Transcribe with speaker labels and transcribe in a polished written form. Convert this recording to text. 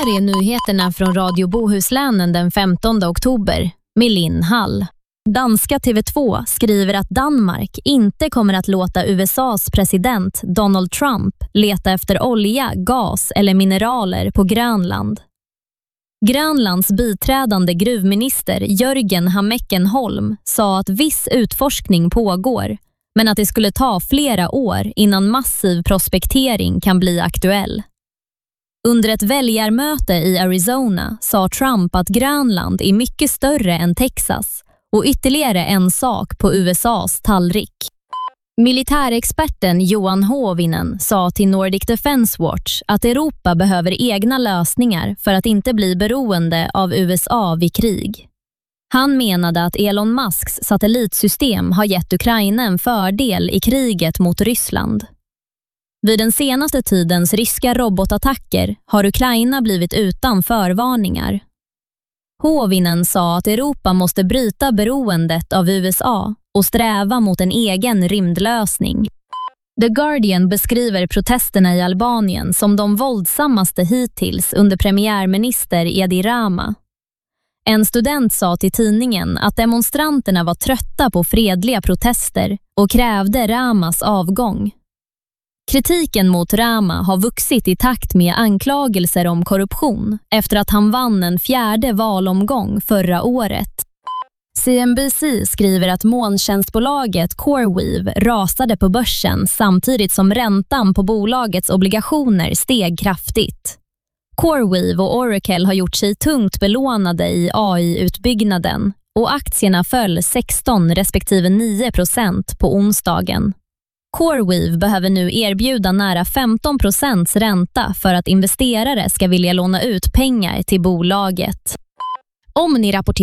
Speaker 1: här är nyheterna från Radio Bohuslänen den 15 oktober med Linn Hall. Danska TV2 skriver att Danmark inte kommer att låta USAs president Donald Trump leta efter olja, gas eller mineraler på Grönland. Grönlands biträdande gruvminister Jörgen Hammekenholm sa att viss utforskning pågår, men att det skulle ta flera år innan massiv prospektering kan bli aktuell. Under ett väljarmöte i Arizona sa Trump att Grönland är mycket större än Texas och ytterligare en sak på USAs tallrik. Militärexperten Johan Hovinen sa till Nordic Defense Watch att Europa behöver egna lösningar för att inte bli beroende av USA vid krig. Han menade att Elon Musks satellitsystem har gett Ukraina en fördel i kriget mot Ryssland. Vid den senaste tidens ryska robotattacker har Ukraina blivit utan förvarningar. Hovinen sa att Europa måste bryta beroendet av USA och sträva mot en egen rymdlösning. The Guardian beskriver protesterna i Albanien som de våldsammaste hittills under premiärminister Edi Rama. En student sa till tidningen att demonstranterna var trötta på fredliga protester och krävde Ramas avgång. Kritiken mot Rama har vuxit i takt med anklagelser om korruption efter att han vann en 4:e valomgång förra året. CNBC skriver att molntjänstbolaget CoreWeave rasade på börsen samtidigt som räntan på bolagets obligationer steg kraftigt. CoreWeave och Oracle har gjort sig tungt belånade i AI-utbyggnaden och aktierna föll 16 respektive 9% på onsdagen. CoreWeave behöver nu erbjuda nära 15% ränta för att investerare ska vilja låna ut pengar till bolaget. Om ni rapporterar